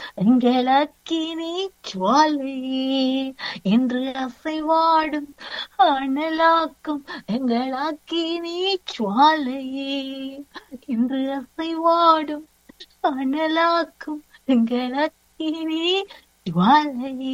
எங்கள் அக்கினி ஜுவாலையே என்று அசைவாடும் அனலாக்கும் எங்கள் அக்கினி ஜுவாலையே என்று அசைவாடும் அனலாக்கும் எங்கள் அக்கினி ஜுவாலையே.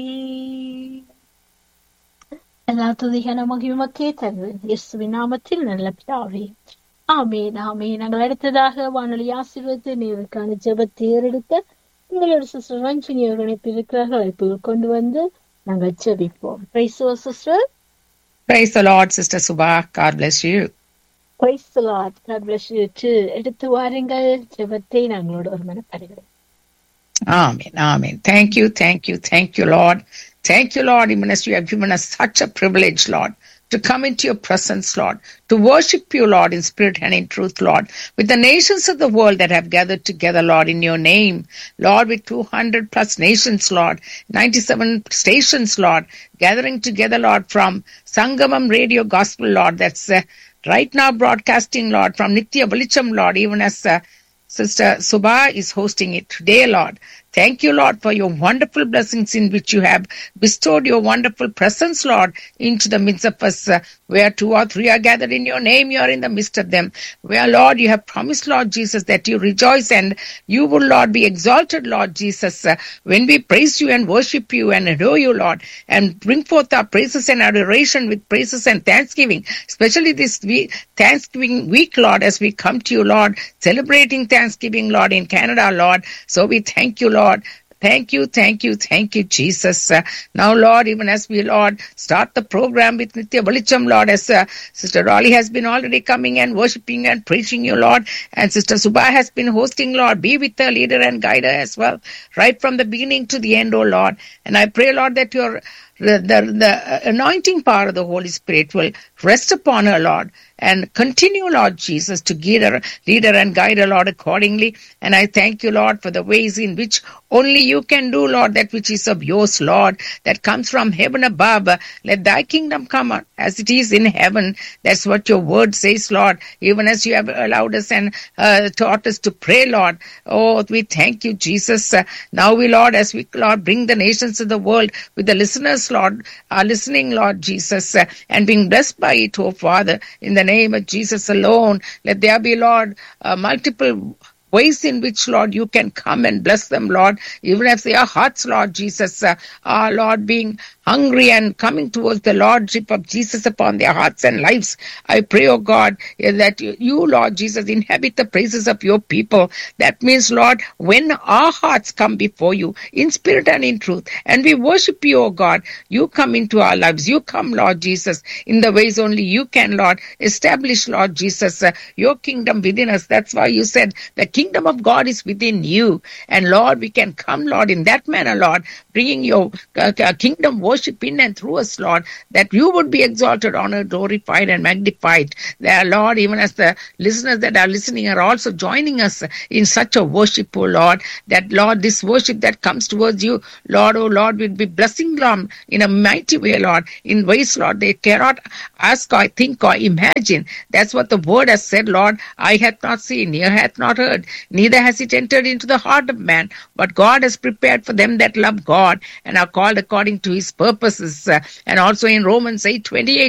எல்லா துதிகான மகிழ்மக்கே தருவேன் இயேசுவின் நாமத்தில் நல்ல பிதாவே, ஆமேன் ஆமேன். நாங்கள் அடுத்ததாக வானொலி ஆசீர்வாதத்தை நேருக்கான ஜெபத்தை ஏறெடுக்க உங்களோட சிஸ்டர் ரஞ்சினி அவர்கள் இணைப்பிருக்கிறார்கள். அழைப்புகள் கொண்டு வந்து நாங்கள் ஜெபிப்போம். Praise the Lord sister. Praise the Lord, Sister Subha. God bless you. Praise the Lord. God bless you too. எடுத்து வாருங்கள் ஜெபத்தை நாங்களோட ஒரு மனப்படுகிறோம். Amen. Amen. Thank you, Lord. Thank you, Lord, even as you have given us such a privilege, Lord, to come into your presence, Lord, to worship you, Lord, in spirit and in truth, Lord, with the nations of the world that have gathered together, Lord, in your name, Lord, with 200 plus nations, Lord, 97 stations, Lord, gathering together, Lord, from Sangamam Radio Gospel, Lord, that's right now broadcasting, Lord, from Nitya Velicham, Lord, even as Sister Subha is hosting it today, Lord. Thank you, Lord, for your wonderful blessings in which you have bestowed your wonderful presence, Lord, into the midst of us. Where 2 or 3 are gathered in your name, you are in the midst of them. Where, Lord, you have promised, Lord Jesus, that you rejoice and you will, Lord, be exalted, Lord Jesus, when we praise you and worship you and adore you, Lord, and bring forth our praises and adoration with praises and thanksgiving, especially this Thanksgiving week, Lord, as we come to you, Lord, celebrating Thanksgiving, Lord, in Canada, Lord. So we thank you, Lord. Thank you, Jesus. Now, Lord, even as we, Lord, start the program with Nitya Velicham, Lord, as Sister Raleigh has been already coming and worshiping and preaching you, Lord, and Sister Subha has been hosting, Lord, be with her, leader and guider as well, right from the beginning to the end, oh Lord. And I pray, Lord, that the anointing power of the Holy Spirit will rest upon her, Lord, and continue, Lord Jesus, to lead her and guide her, Lord, accordingly. And I thank you, Lord, for the ways in which only you can do, Lord, that which is of yours, Lord, that comes from heaven above. Let thy kingdom come as it is in heaven. That's what your word says, Lord, even as you have allowed us and taught us to pray, Lord. Oh, we thank you, Jesus. Now we, Lord, as we, Lord, bring the nations of the world with the listeners, Lord, are listening, Lord Jesus, and being blessed by it, oh Father, in the name of Jesus alone. Let there be, Lord, multiple ways in which, Lord, you can come and bless them, Lord, even if their hearts, Lord Jesus, are, Lord, being hungry and coming towards the Lordship of Jesus upon their hearts and lives. I pray, oh God, that you, Lord Jesus, inhabit the praises of your people. That means, Lord, when our hearts come before you in spirit and in truth, and we worship you, oh God, you come into our lives. You come, Lord Jesus, in the ways only you can, Lord. Establish, Lord Jesus, your kingdom within us. That's why you said the kingdom of God is within you. And Lord, we can come, Lord, in that manner, Lord, bringing your kingdom worship in and through us, Lord, that you would be exalted, honored, glorified, and magnified. There, Lord, even as the listeners that are listening are also joining us in such a worship, oh Lord, that, Lord, this worship that comes towards you, Lord, oh Lord, will be blessing them in a mighty way, Lord, in ways, Lord, they cannot ask or think or imagine. That's what the word has said, Lord. Eye hath not seen, ear hath not heard, neither has it entered into the heart of man, but God has prepared for them that love God and are called according to his purposes. And also in Romans 8:28,